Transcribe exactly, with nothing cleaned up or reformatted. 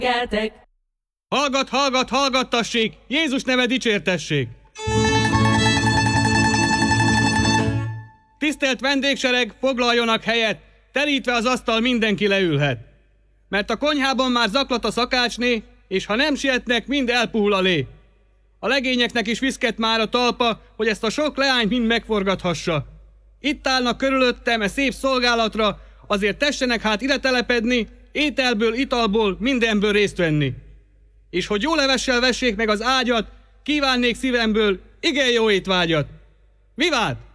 Geltek! Hallgat, hallgat, hallgattassék! Jézus neve dicsértessék! Tisztelt vendégsereg, foglaljonak helyet, terítve az asztal mindenki leülhet. Mert a konyhában már zaklat a szakácsné, és ha nem sietnek, mind elpuhul a lé. A legényeknek is viszket már a talpa, hogy ezt a sok leányt mind megforgathassa. Itt állnak körülöttem e szép szolgálatra, azért tessenek hát ide telepedni, ételből, italból, mindenből részt venni. És hogy jó levessel vessék meg az ágyat, kívánnék szívemből igen jó étvágyat. Vivált!